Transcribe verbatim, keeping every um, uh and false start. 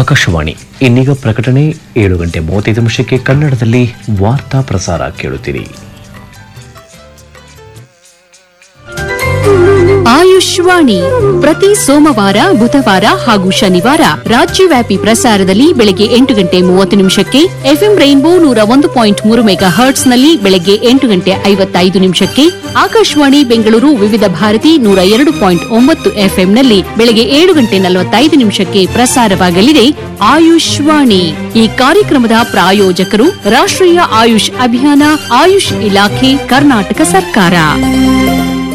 ಆಕಾಶವಾಣಿ ಇನ್ನೀಗ ಪ್ರಕಟಣೆ ಏಳು ಗಂಟೆ ಮೂವತ್ತೈದು ನಿಮಿಷಕ್ಕೆ ಕನ್ನಡದಲ್ಲಿ ವಾರ್ತಾ ಪ್ರಸಾರ ಕೇಳುತ್ತೀರಿ. ಆಯುಷ್ವಾಣಿ ಪ್ರತಿ ಸೋಮವಾರ, ಬುಧವಾರ ಹಾಗೂ ಶನಿವಾರ ರಾಜ್ಯವ್ಯಾಪಿ ಪ್ರಸಾರದಲ್ಲಿ ಬೆಳಗ್ಗೆ ಎಂಟು ಗಂಟೆ ಮೂವತ್ತು ನಿಮಿಷಕ್ಕೆ, ಎಫ್ಎಂ ರೈನ್ಬೋ ನೂರ ಒಂದು ಪಾಯಿಂಟ್ ಮೂರು ಮೆಗಾ ಹರ್ಟ್ಸ್ನಲ್ಲಿ ಬೆಳಗ್ಗೆ ಎಂಟು ಗಂಟೆ ಐವತ್ತೈದು ನಿಮಿಷಕ್ಕೆ, ಆಕಾಶವಾಣಿ ಬೆಂಗಳೂರು ವಿವಿಧ ಭಾರತಿ ನೂರ ಎರಡು ಪಾಯಿಂಟ್ ಒಂಬತ್ತು ಎಫ್ಎಂನಲ್ಲಿ ಬೆಳಗ್ಗೆ ಏಳು ಗಂಟೆ ನಲವತ್ತೈದು ನಿಮಿಷಕ್ಕೆ ಪ್ರಸಾರವಾಗಲಿದೆ ಆಯುಷ್ವಾಣಿ. ಈ ಕಾರ್ಯಕ್ರಮದ ಪ್ರಾಯೋಜಕರು ರಾಷ್ಟ್ರೀಯ ಆಯುಷ್ ಅಭಿಯಾನ, ಆಯುಷ್ ಇಲಾಖೆ, ಕರ್ನಾಟಕ ಸರ್ಕಾರ.